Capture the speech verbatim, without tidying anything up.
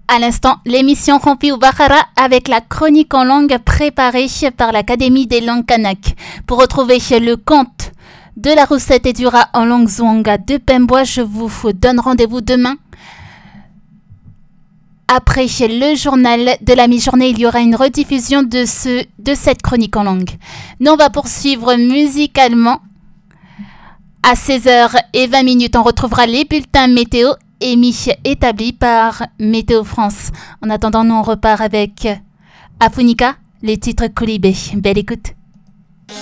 À l'instant, l'émission Rompi ou Bahara avec la chronique en langue préparée par l'Académie des langues kanak. Pour retrouver le conte de la recette et du rat en langue zwanga de Pembois, je vous donne rendez-vous demain. Après le journal de la mi-journée, il y aura une rediffusion de, ce, de cette chronique en langue. Nous, on va poursuivre musicalement. À seize heures vingt, on retrouvera les bulletins météo émis établis par Météo France. En attendant, nous on repart avec Afunika, les titres Kolibé. Belle écoute.